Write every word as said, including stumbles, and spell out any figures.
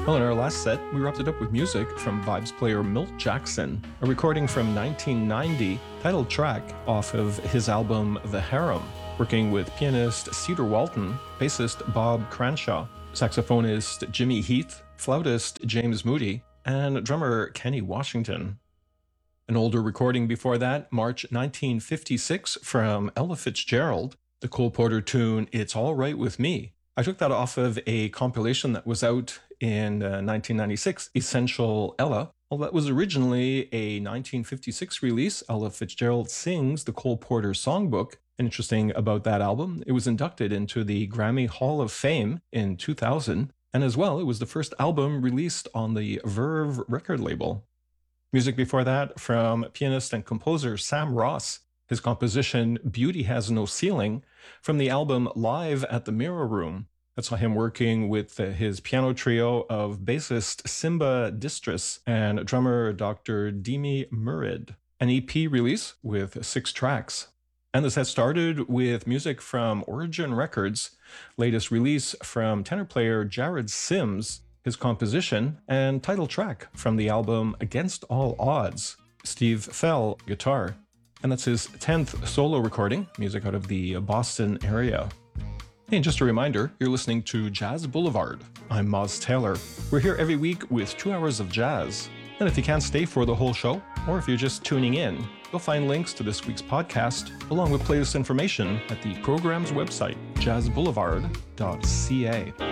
Well, in our last set, we wrapped it up with music from Vibes player Milt Jackson, a recording from nineteen ninety, titled track off of his album The Harem, working with pianist Cedar Walton, bassist Bob Cranshaw, saxophonist Jimmy Heath, flautist James Moody, and drummer Kenny Washington. An older recording before that, March nineteen fifty-six, from Ella Fitzgerald, the Cole Porter tune It's All Right With Me. I took that off of a compilation that was out in uh, nineteen ninety-six, Essential Ella. Well, that was originally a nineteen fifty-six release. Ella Fitzgerald sings the Cole Porter songbook. And interesting about that album, it was inducted into the Grammy Hall of Fame in two thousand. And as well, it was the first album released on the Verve record label. Music before that from pianist and composer Sam Ross. His composition Beauty Has No Ceiling from the album Live at the Mirror Room. That saw him working with his piano trio of bassist Simba Distris and drummer Doctor Demi Murid. An E P release with six tracks. And the set started with music from Origin Records, latest release from tenor player Jared Sims, his composition and title track from the album Against All Odds, Steve Fell, guitar. And that's his tenth solo recording, music out of the Boston area. And just a reminder, you're listening to Jazz Boulevard. I'm Moz Taylor. We're here every week with two hours of jazz. And if you can't stay for the whole show, or if you're just tuning in, you'll find links to this week's podcast, along with playlist information at the program's website, jazz boulevard dot c a.